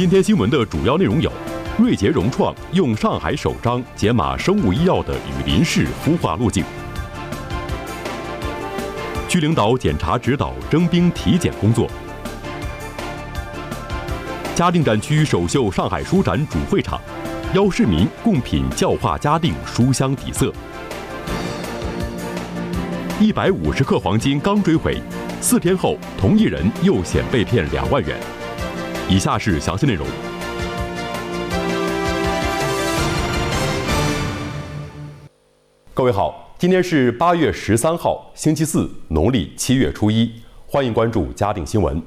今天新闻的主要内容有：瑞捷融创用上海首张解码生物医药的雨林式孵化路径；区领导检查指导征兵体检工作；嘉定展区首秀上海书展主会场，邀市民共品教化嘉定书香底色；150克黄金刚追回，4天后同一人又险被骗2万元。以下是详细内容。各位好，今天是8月13号，星期四，农历7月初1，欢迎关注嘉定新闻。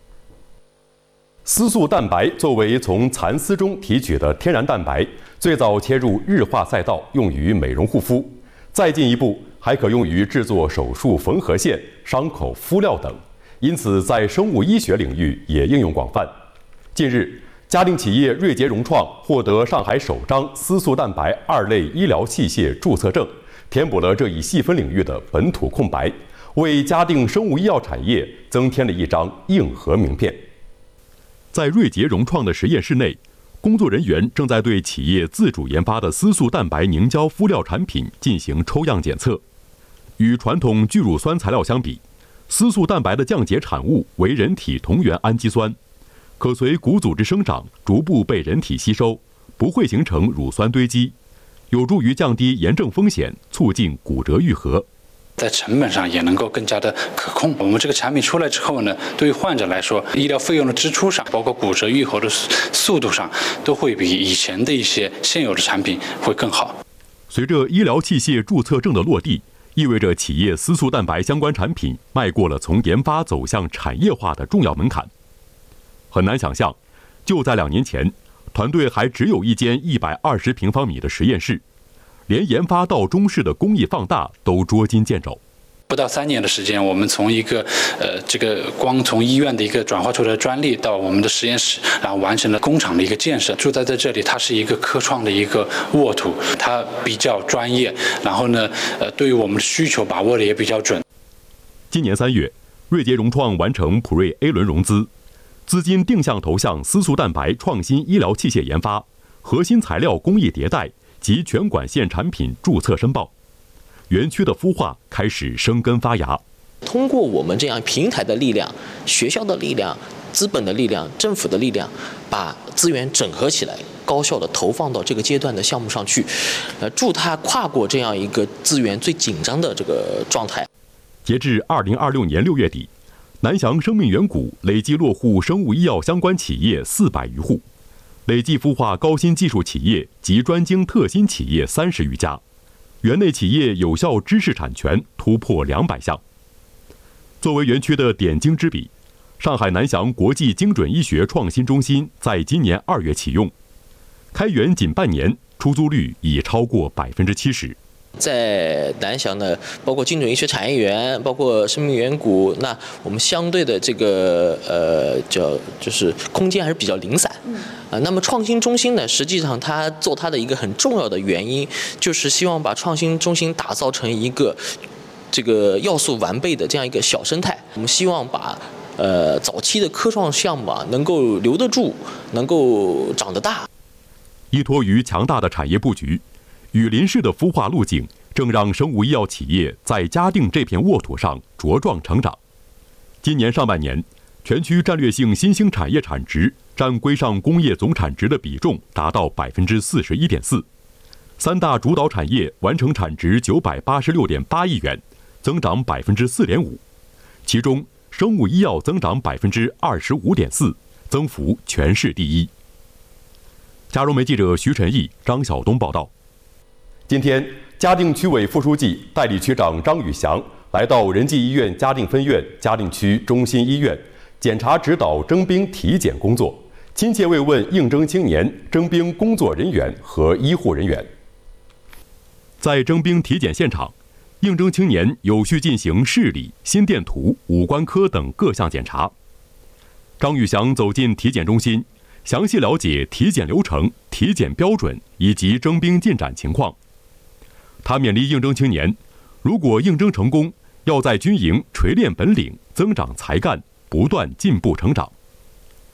丝素蛋白作为从蚕丝中提取的天然蛋白，最早切入日化赛道，用于美容护肤，再进一步还可用于制作手术缝合线、伤口敷料等，因此在生物医学领域也应用广泛。近日，嘉定企业瑞捷融创获得上海首张丝素蛋白2类医疗器械注册证，填补了这一细分领域的本土空白，为嘉定生物医药产业增添了一张硬核名片。在瑞捷融创的实验室内，工作人员正在对企业自主研发的丝素蛋白凝胶敷料产品进行抽样检测。与传统聚乳酸材料相比，丝素蛋白的降解产物为人体同源氨基酸，可随骨组织生长逐步被人体吸收，不会形成乳酸堆积，有助于降低炎症风险，促进骨折愈合。 在成本上也能够更加的可控。我们这个产品出来之后呢，对于患者来说，医疗费用的支出上，包括骨折愈合的速度上，都会比以前的一些现有的产品会更好。 随着医疗器械注册证的落地，意味着企业丝素蛋白相关产品迈过了从研发走向产业化的重要门槛。很难想象，就在2年前，团队还只有一间120平方米的实验室，连研发到中试的工艺放大都捉襟见肘。 不到3年的时间，我们从一个光从医院的一个转化出来的专利到我们的实验室，然后完成了工厂的一个建设。就在这里，它是一个科创的一个沃土，它比较专业，然后呢，对于我们的需求把握的也比较准。 今年3月，瑞捷融创完成普瑞 A 轮融资，资金定向投向丝素蛋白创新医疗器械研发、核心材料工艺迭代及全管线产品注册申报。园区的孵化开始生根发芽。 通过我们这样平台的力量、学校的力量、资本的力量、政府的力量，把资源整合起来，高效的投放到这个阶段的项目上去，助它跨过这样一个资源最紧张的这个状态。 截至2026年6月底，南翔生命远谷累计落户生物医药相关企业400余户，累计孵化高新技术企业及专精特新企业30余家，园内企业有效知识产权突破200项。作为园区的点睛之笔，上海南翔国际精准医学创新中心在今年2月启用，开园仅半年，出租率已超过70%。 在南翔呢，包括精准医学产业园，包括生命远谷，那我们相对的这个就是空间还是比较零散。那么创新中心呢，实际上它做它的一个很重要的原因，就是希望把创新中心打造成一个这个要素完备的这样一个小生态。我们希望把早期的科创项目能够留得住，能够长得大。 依托于强大的产业布局，雨林式的孵化路径正让生物医药企业在嘉定这片沃土上茁壮成长。今年上半年，全区战略性新兴产业产值占规上工业总产值的比重达到41.4%，三大主导产业完成产值986.8亿元，增长4.5%，其中生物医药增长25.4%，增幅全市第一。嘉荣媒记者徐晨毅、张晓东报道。今天，嘉定区委副书记、代理区长张宇翔来到仁济医院嘉定分院、嘉定区中心医院，检查指导征兵体检工作，亲切慰问应征青年、征兵工作人员和医护人员。在征兵体检现场，应征青年有序进行视力、心电图、五官科等各项检查。张宇翔走进体检中心，详细了解体检流程、体检标准以及征兵进展情况。他勉励应征青年，如果应征成功，要在军营锤炼本领，增长才干，不断进步成长。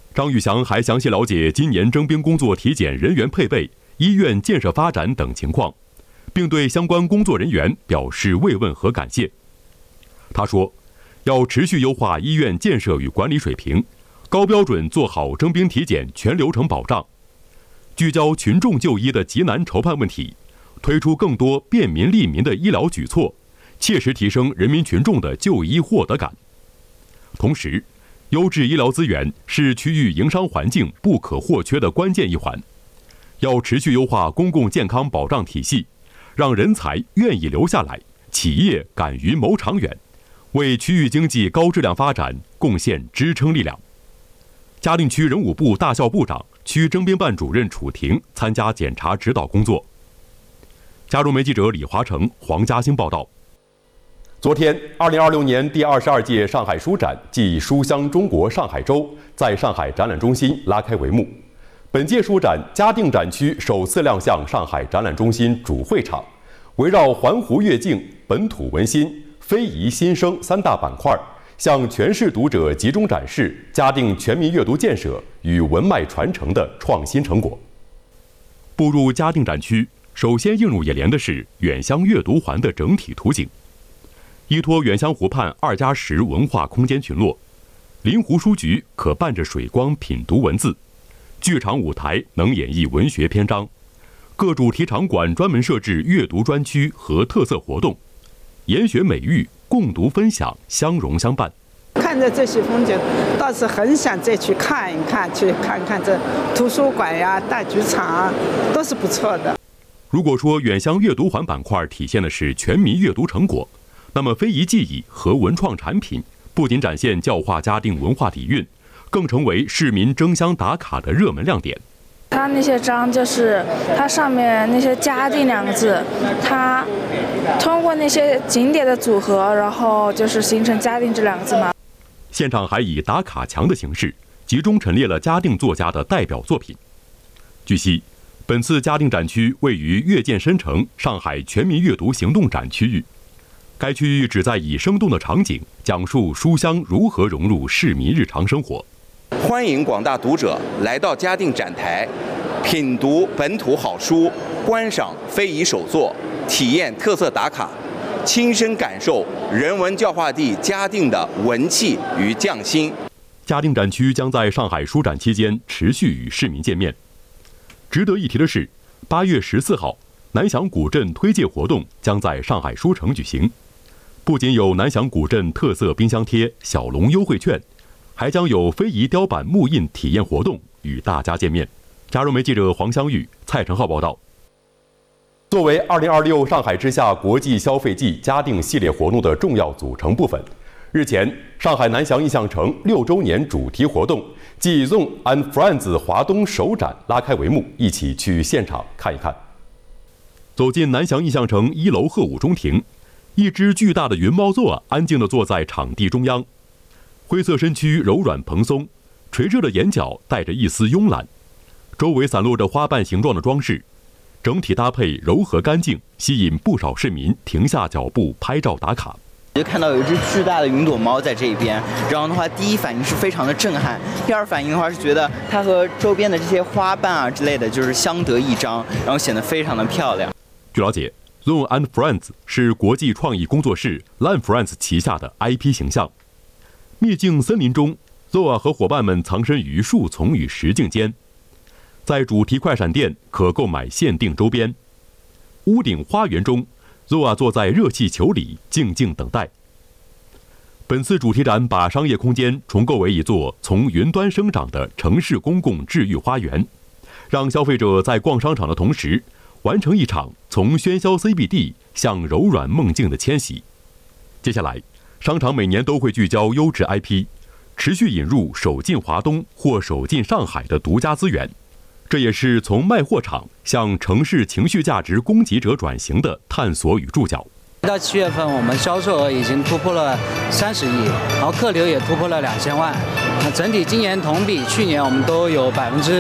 张玉祥还详细了解今年征兵工作体检人员配备、医院建设发展等情况，并对相关工作人员表示慰问和感谢。他说，要持续优化医院建设与管理水平，高标准做好征兵体检全流程保障，聚焦群众就医的急难筹盼问题，推出更多便民利民的医疗举措，切实提升人民群众的就医获得感。同时，优质医疗资源是区域营商环境不可或缺的关键一环，要持续优化公共健康保障体系，让人才愿意留下来，企业敢于谋长远，为区域经济高质量发展贡献支撑力量。嘉定区人武部大校部长、区征兵办主任楚婷参加检查指导工作。嘉中媒记者李华成、黄嘉兴报道。昨天，2026年第22届上海书展暨书香中国上海周在上海展览中心拉开帷幕。本届书展，嘉定展区首次亮相上海展览中心主会场，围绕环湖跃境、本土文心、非遗新生三大板块，向全市读者集中展示嘉定全民阅读建设与文脉传承的创新成果。步入嘉定展区，首先映入眼帘的是远香阅读环的整体图景。依托远香湖畔2+10文化空间群落，临湖书局可伴着水光品读文字，剧场舞台能演绎文学篇章，各主题场馆专门设置阅读专区和特色活动，研学美育、共读分享相融相伴。 看着这些风景，倒是很想再去看一看，去看看这图书馆呀、大剧场啊，都是不错的。 如果说远香阅读环板块体现的是全民阅读成果，那么非遗技艺和文创产品不仅展现教化嘉定文化底蕴，更成为市民争相打卡的热门亮点。 它那些章就是它上面那些嘉定两个字，它通过那些景点的组合，然后就是形成嘉定这两个字嘛。 现场还以打卡墙的形式集中陈列了嘉定作家的代表作品。据悉，本次嘉定展区位于越建深城上海全民阅读行动展区域。该区域旨在以生动的场景讲述书香如何融入市民日常生活。 欢迎广大读者来到嘉定展台，品读本土好书，观赏非遗手作，体验特色打卡，亲身感受人文教化地嘉定的文气与匠心。 嘉定展区将在上海书展期间持续与市民见面。值得一提的是，8月14号，南翔古镇推介活动将在上海书城举行。不仅有南翔古镇特色冰箱贴、小龙优惠券，还将有非遗雕版木印体验活动与大家见面。嘉中媒记者黄香玉、蔡成浩报道。作为2026上海之夏国际消费季嘉定系列活动的重要组成部分，日前，上海南翔印象城6周年主题活动暨 Zone and Friends 华东首展拉开帷幕，一起去现场看一看。走进南翔印象城1楼鹤舞中庭，一只巨大的云猫座安静地坐在场地中央，灰色身躯柔软蓬松，垂着的眼角带着一丝慵懒，周围散落着花瓣形状的装饰，整体搭配柔和干净，吸引不少市民停下脚步拍照打卡。 就看到有一只巨大的云朵猫在这边，然后的话，第一反应是非常的震撼，第二反应的话是觉得它和周边的这些花瓣啊之类的，就是相得益彰，然后显得非常的漂亮。 据了解， Zone and Friends 是国际创意工作室 Land Friends 旗下的 IP 形象。秘境森林中 ，Zoa 和伙伴们藏身于树丛与石径间，在主题快闪店可购买限定周边。屋顶花园中，Zoa 坐在热气球里静静等待。本次主题展把商业空间重构为一座从云端生长的城市公共治愈花园，让消费者在逛商场的同时，完成一场从喧嚣 CBD 向柔软梦境的迁徙。接下来，商场每年都会聚焦优质 IP， 持续引入首进华东或首进上海的独家资源。这也是从卖货场向城市情绪价值供给者转型的探索与注脚。 到7月份，我们销售额已经突破了30亿，然后客流也突破了2000万。那整体今年同比去年我们都有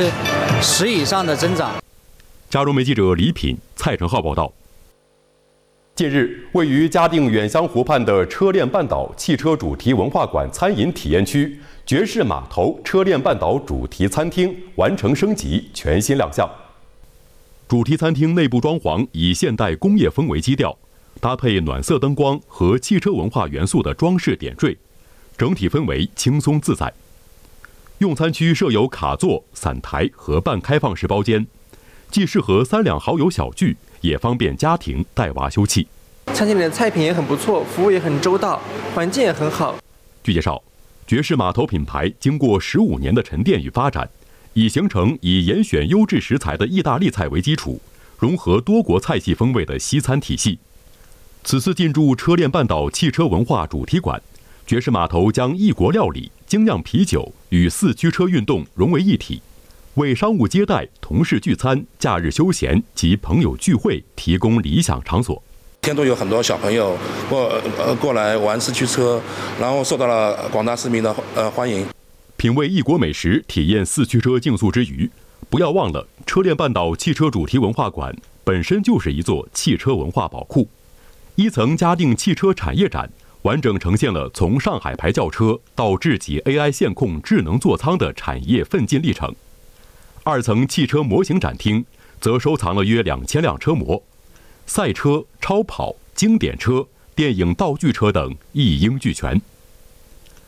10%以上的增长。 嘉中媒记者李品、蔡成浩报道。近日，位于嘉定远香湖畔的车链半岛汽车主题文化馆餐饮体验区爵士码头车链半岛主题餐厅完成升级，全新亮相。主题餐厅内部装潢以现代工业风为基调，搭配暖色灯光和汽车文化元素的装饰点缀，整体氛围轻松自在。用餐区设有卡座、散台和半开放式包间，既适合3两好友小聚，也方便家庭带娃休憩。 餐厅里的菜品也很不错，服务也很周到，环境也很好。 据介绍，爵士码头品牌经过15年的沉淀与发展，已形成以严选优质食材的意大利菜为基础，融合多国菜系风味的西餐体系。此次进驻车链半岛汽车文化主题馆，爵士码头将异国料理、精酿啤酒与4驱车运动融为一体，为商务接待、同事聚餐、假日休闲及朋友聚会提供理想场所。 天都有很多小朋友过来玩4驱车，然后受到了广大市民的欢迎。 品味异国美食，体验4驱车竞速之余，不要忘了车链半岛汽车主题文化馆本身就是一座汽车文化宝库。1层嘉定汽车产业展完整呈现了从上海牌轿车到智己 AI 线控智能座舱的产业奋进历程。2层汽车模型展厅则收藏了约2000辆车模，赛车、超跑、经典车、电影道具车等一应俱全。